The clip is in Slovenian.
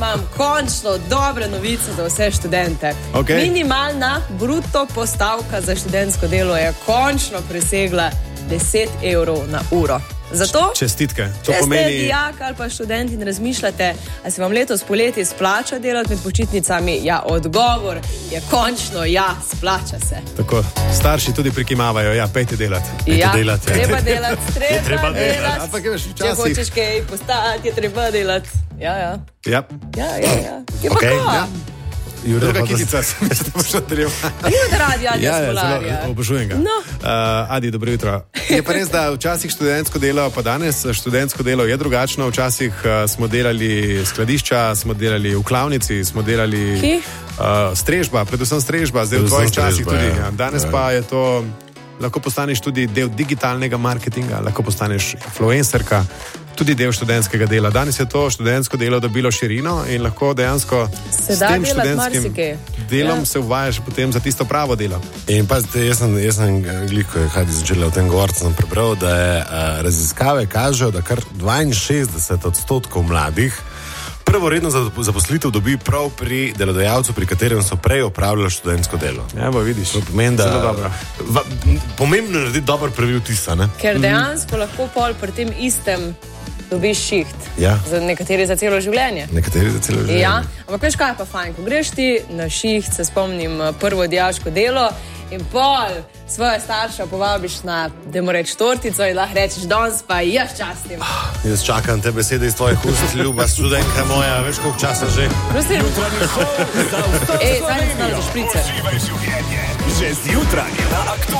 imam končno dobre novice za vse študente. Okay. Minimalna bruto postavka za študentsko delo je končno presegla 10 evrov na uro. Zato, čestitke. Če ste dijak ali pa študent in razmišljate, a se vam letos poleti splača delati med počitnicami, ja, odgovor je končno ja, splača se. Tako, starši tudi prikimavajo, ja, pejte delati. Treba delati. Ampak je včasih. Če hočeš kaj postati, je treba delati. Ja. Ja. Je pa ja. Druga kitica, sem jaz to še treba. Ljubite radio Adija Smolarja. Obožujem ga. No. Adi, dobro jutro. Je pa res, da včasih študentsko delo, pa danes študentsko delo je drugačno. Včasih smo delali skladišča, smo delali v klavnici, smo delali strežba, predvsem strežba, zdaj v tvojih časih tudi. Ja. Danes pa je to, lahko postaneš tudi del digitalnega marketinga, lahko postaneš influencerka, tudi del študentskega dela. Danes je to študentsko delo dobilo širino in lahko dejansko s tem študentskim delom se uvajaš potem za tisto pravo delo. In pazite, jaz sem gliko, kaj začela o tem govoriti, sem prebral, da raziskave kažejo, da kar 62% mladih prvoredno zaposlitev dobi prav pri delodajalcu, pri katerem so prej opravljali študentsko delo. Ja, bo vidiš. To pomeni, da pomembno je narediti dober prvi vtis, ne? Ker dejansko lahko pol pri tem istem dobiš šiht. Ja. Za nekateri za celo življenje. Ja, ampak veš kaj je pa fajn, ko greš ti na šiht, se spomnim prvo dijaško delo in pol svoje starša povabiš na, dajmo reči, tortico in lahko rečeš, danes pa jaz častim. Jaz čakam te besede iz tvojih ust, ljuba študentka moja, veš koliko časa že. Prosim. Zdaj za špricer. Že zjutraj na